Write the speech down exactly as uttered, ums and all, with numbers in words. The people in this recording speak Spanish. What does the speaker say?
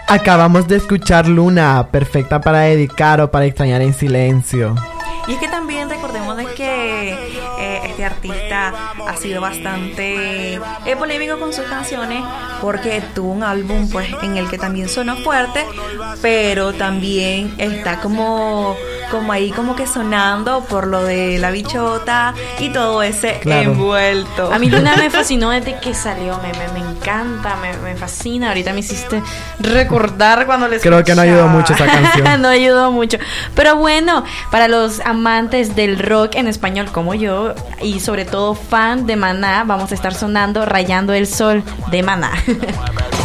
Acabamos de escuchar Luna, perfecta para dedicar o para extrañar en silencio. Y es que también recordemos de que eh, este artista ha sido bastante eh, polémico con sus canciones porque tuvo un álbum pues en el que también sonó fuerte, pero también está como, como ahí como que sonando por lo de la bichota y todo ese claro. envuelto. A mí Luna me fascinó desde que salió, me, me, me encanta, me, me fascina. Ahorita me hiciste recordar cuando les Creo escuchaba. Que no ayudó mucho esa canción. No ayudó mucho. Pero bueno, para los amantes del rock en español como yo y sobre todo fan de Maná, vamos a estar sonando Rayando el Sol de Maná.